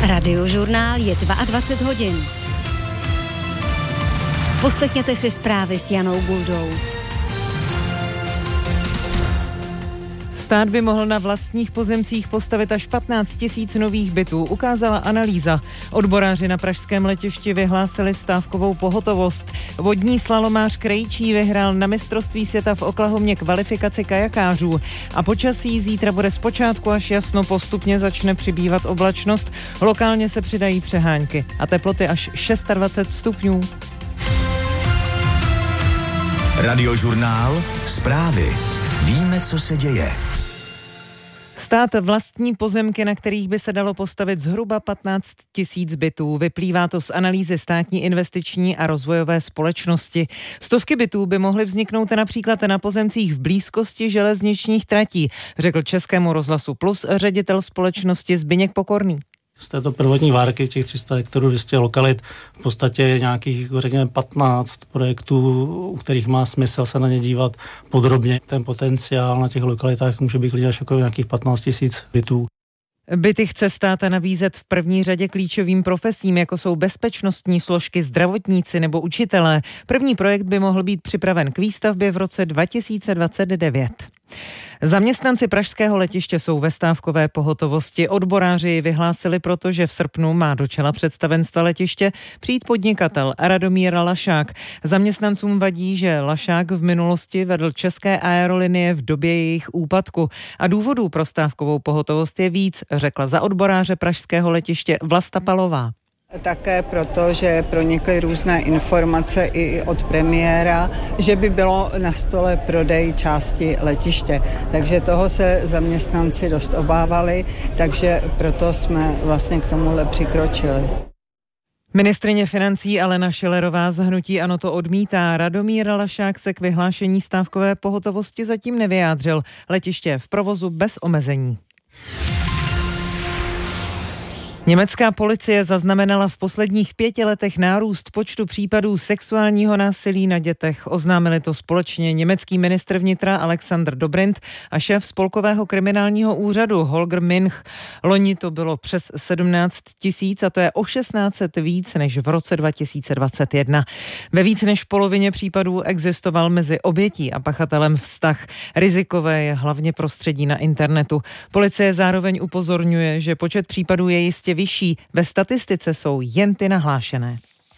Radiožurnál je 22 hodin. Poslechněte si zprávy s Janou Guldou. Stát by mohl na vlastních pozemcích postavit až 15 000 nových bytů, ukázala analýza. Odboráři na pražském letišti vyhlásili stávkovou pohotovost. Vodní slalomář Krejčí vyhrál na mistrovství světa v Oklahomě kvalifikaci kajakářů. A počasí zítra bude zpočátku až jasno, postupně začne přibývat oblačnost, lokálně se přidají přehánky a teploty až 26 stupňů. Radiožurnál, zprávy. Víme, co se děje. Stát vlastní pozemky, na kterých by se dalo postavit zhruba 15 000 bytů. Vyplývá to z analýzy Státní investiční a rozvojové společnosti. Stovky bytů by mohly vzniknout například na pozemcích v blízkosti železničních tratí, řekl Českému rozhlasu Plus ředitel společnosti Zbyněk Pokorný. Z této prvotní várky těch 300 hektarů 200 lokalit v podstatě nějakých, řekněme, 15 projektů, u kterých má smysl se na ně dívat podrobně. Ten potenciál na těch lokalitách může být klidně až jako nějakých 15 000 bytů. Byty chce stát nabízet v první řadě klíčovým profesím, jako jsou bezpečnostní složky, zdravotníci nebo učitelé. První projekt by mohl být připraven k výstavbě v roce 2029. Zaměstnanci pražského letiště jsou ve stávkové pohotovosti. Odboráři ji vyhlásili, protože v srpnu má do čela představenstva letiště přijít podnikatel Radomír Lašák. Zaměstnancům vadí, že Lašák v minulosti vedl České aerolinie v době jejich úpadku. A důvodů pro stávkovou pohotovost je víc, řekla za odboráře pražského letiště Vlasta Palová. Také proto, že pronikly různé informace i od premiéra, že by bylo na stole prodej části letiště. Takže toho se zaměstnanci dost obávali, takže proto jsme vlastně k tomuhle přikročili. Ministryně financí Alena Schillerová z hnutí ANO to odmítá. Radomír Lašák se k vyhlášení stávkové pohotovosti zatím nevyjádřil. Letiště je v provozu bez omezení. Německá policie zaznamenala v posledních 5 letech nárůst počtu případů sexuálního násilí na dětech. Oznámili to společně německý ministr vnitra Alexander Dobrindt a šéf spolkového kriminálního úřadu Holger Minch. Loni to bylo přes 17 000 a to je o 1600 víc než v roce 2021. Ve víc než polovině případů existoval mezi obětí a pachatelem vztah. Rizikové je hlavně prostředí na internetu. Policie zároveň upozorňuje, že počet případů je jistě vyšší. Ve statistice jsou jen ty nahlášené.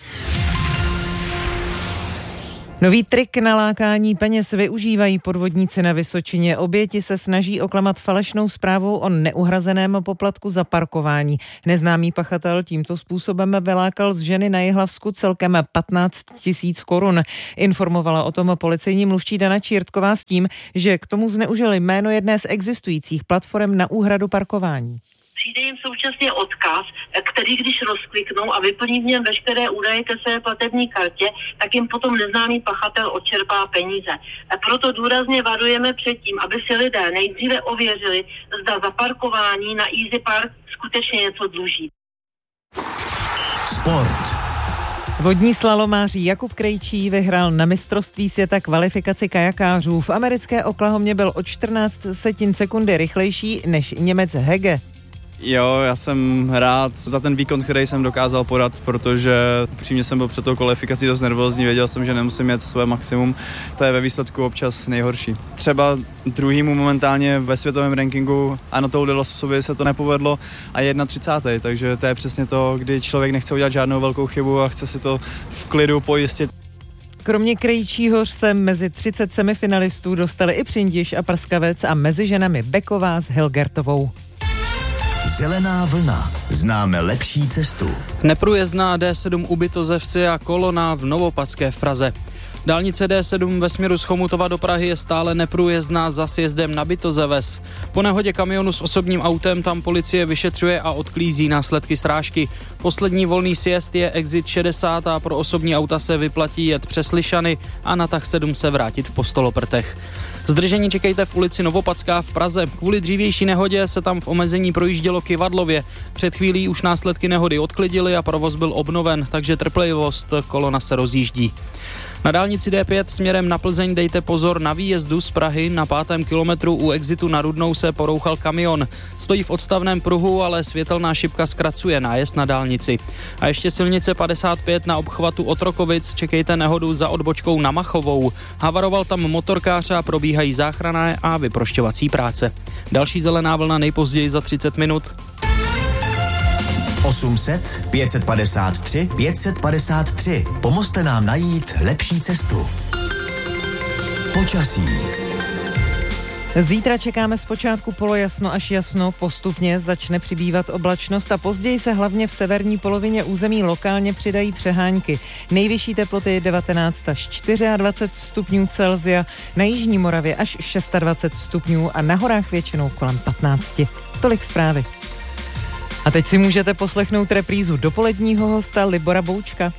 Nový trik na lákání peněz využívají podvodníci na Vysočině. Oběti se snaží oklamat falešnou zprávou o neuhrazeném poplatku za parkování. Neznámý pachatel tímto způsobem vylákal z ženy na Jihlavsku celkem 15 000 korun. Informovala o tom policejní mluvčí Dana Čírtková s tím, že k tomu zneužili jméno jedné z existujících platform na úhradu parkování. Přijde jim současně odkaz, který když rozkliknou a vyplní v něm veškeré údaje ke své platební kartě, tak jim potom neznámý pachatel odčerpá peníze. A proto důrazně varujeme před tím, aby si lidé nejdříve ověřili, zda za parkování na Easy Park skutečně něco dluží. Sport. Vodní slalomář Jakub Krejčí vyhrál na mistrovství světa kvalifikaci kajakářů. V americké Oklahomě byl o 14 sekundy rychlejší než Němec Hege. Jo, já jsem rád za ten výkon, který jsem dokázal podat, protože upřímně jsem byl před tou kvalifikací dost nervózní, věděl jsem, že nemusím jet své maximum, to je ve výsledku občas nejhorší. Třeba druhýmu momentálně ve světovém rankingu Anatole Delosovi se to nepovedlo a 31. Takže to je přesně to, kdy člověk nechce udělat žádnou velkou chybu a chce si to v klidu pojistit. Kromě Krejčího se mezi 30 semifinalistů dostali i Přindiš a Prskavec a mezi ženami Beková s Hilgertovou. Zelená vlna. Známe lepší cestu. Neprůjezdná D7 u Bitozevsi a kolona v Novopadské v Praze. Dálnice D7 ve směru z Chomutova do Prahy je stále neprůjezdná za sjezdem na Bitozeves. Po nehodě kamionu s osobním autem tam policie vyšetřuje a odklízí následky srážky. Poslední volný sjezd je exit 60 a pro osobní auta se vyplatí jet přes Lišany a na tah 7 se vrátit v Postoloprtech. Zdržení čekejte v ulici Novopadská v Praze. Kvůli dřívější nehodě se tam v omezení projíždělo kyvadlově. Před chvílí už následky nehody odklidily a provoz byl obnoven, takže trpělivost, kolona se rozjíždí. Na dálnici D5 směrem na Plzeň dejte pozor na výjezdu z Prahy. Na 5. kilometru u exitu na Rudnou se porouchal kamion. Stojí v odstavném pruhu, ale světelná šipka zkracuje nájezd na dálnici. A ještě silnice 55 na obchvatu Otrokovic. Čekejte nehodu za odbočkou na Machovou. Havaroval tam motorkář a probíhají záchranné a vyprošťovací práce. Další zelená vlna nejpozději za 30 minut. 800 553 553. Pomozte nám najít lepší cestu. Počasí. Zítra čekáme zpočátku polojasno až jasno, postupně začne přibývat oblačnost a později se hlavně v severní polovině území lokálně přidají přehánky. Nejvyšší teploty 19 až 24 stupňů Celsia, na jižní Moravě až 26 stupňů a na horách většinou kolem 15. Tolik zprávy. A teď si můžete poslechnout reprízu dopoledního hosta Libora Boučka.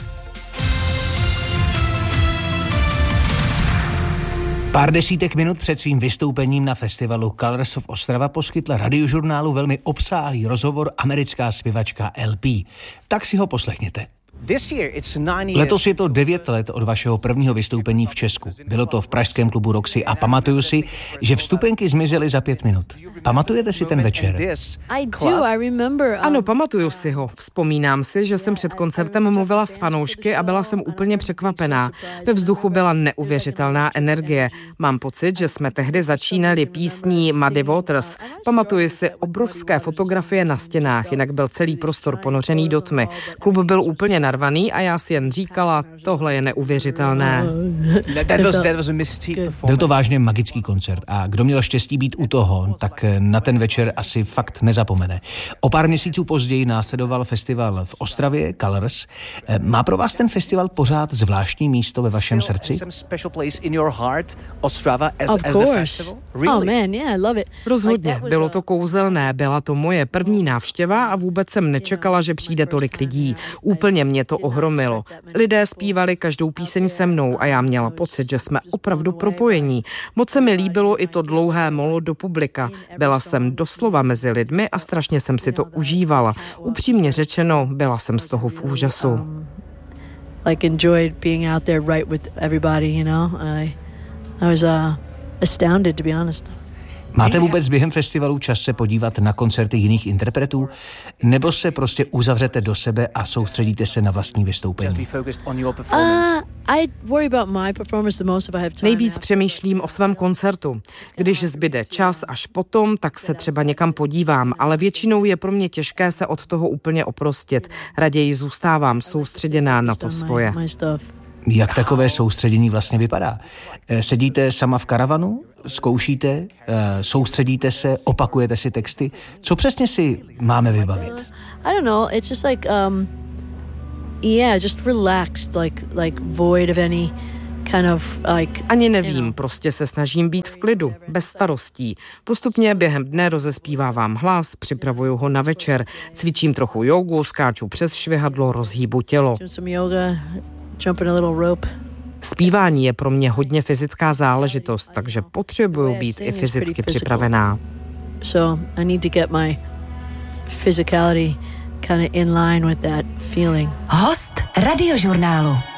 Pár desítek minut před svým vystoupením na festivalu Colors of Ostrava poskytla Radiožurnálu velmi obsáhlý rozhovor americká zpěvačka LP. Tak si ho poslechněte. Letos je to 9 let od vašeho prvního vystoupení v Česku. Bylo to v pražském klubu Roxy a pamatuju si, že vstupenky zmizely za 5 minut. Pamatujete si ten večer? Ano, pamatuju si ho. Vzpomínám si, že jsem před koncertem mluvila s fanoušky a byla jsem úplně překvapená. Ve vzduchu byla neuvěřitelná energie. Mám pocit, že jsme tehdy začínali písní Muddy Waters. Pamatuji si obrovské fotografie na stěnách, jinak byl celý prostor ponořený do tmy. Klub byl úplně narvaný a já si jen říkala, tohle je neuvěřitelné. Byl to vážně magický koncert a kdo měl štěstí být u toho, tak na ten večer asi fakt nezapomene. O pár měsíců později následoval festival v Ostravě, Colors. Má pro vás ten festival pořád zvláštní místo ve vašem srdci? Rozhodně, bylo to kouzelné, byla to moje první návštěva a vůbec jsem nečekala, že přijde tolik lidí. Úplně mě to ohromilo. Lidé zpívali každou píseň se mnou a já měla pocit, že jsme opravdu propojení. Moc se mi líbilo i to dlouhé molo do publika. Byla jsem doslova mezi lidmi a strašně jsem si to užívala. Upřímně řečeno, byla jsem z toho v úžasu. Enjoyed being out there right with everybody, you know. I was astounded, to be honest. Máte vůbec během festivalu čas se podívat na koncerty jiných interpretů? Nebo se prostě uzavřete do sebe a soustředíte se na vlastní vystoupení? Nejvíc přemýšlím o svém koncertu. Když zbyde čas až potom, tak se třeba někam podívám, ale většinou je pro mě těžké se od toho úplně oprostit. Raději zůstávám soustředěná na to svoje. Jak takové soustředění vlastně vypadá? Sedíte sama v karavanu? Zkoušíte? Soustředíte se? Opakujete si texty? Co přesně si máme vybavit? I don't know, it's just just relaxed, like void of any kind of Ani nevím, prostě se snažím být v klidu, bez starostí. Postupně během dne rozespívávám hlas, připravuju ho na večer, cvičím trochu jogu, skáču přes švihadlo, rozhýbu tělo. Zpívání je pro mě hodně fyzická záležitost, takže potřebuju být i fyzicky připravená. So I need to get my physicality kind of in line with that feeling. Host Radiožurnálu.